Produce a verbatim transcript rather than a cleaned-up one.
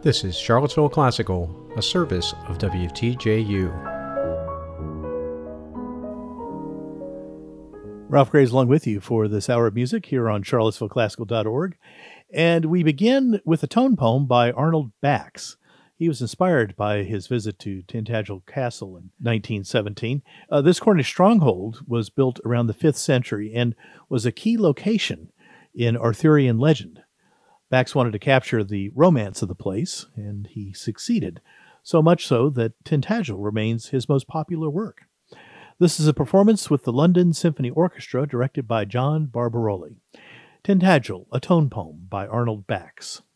This is Charlottesville Classical, a service of W T J U. Ralph Graves along with you for this hour of music here on charlottesville classical dot org. And we begin with a tone poem by Arnold Bax. He was inspired by his visit to Tintagel Castle in nineteen seventeen. Uh, this Cornish stronghold was built around the fifth century and was a key location in Arthurian legend. Bax wanted to capture the romance of the place, and he succeeded, so much so that Tintagel remains his most popular work. This is a performance with the London Symphony Orchestra directed by John Barbaroli. Tintagel, a tone poem by Arnold Bax.